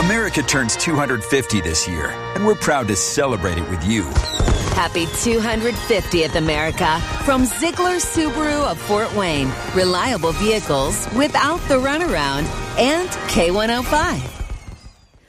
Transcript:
America turns 250 this year, and we're proud to celebrate it with you. Happy 250th, America, from Ziegler Subaru of Fort Wayne. Reliable vehicles without the runaround, and K105.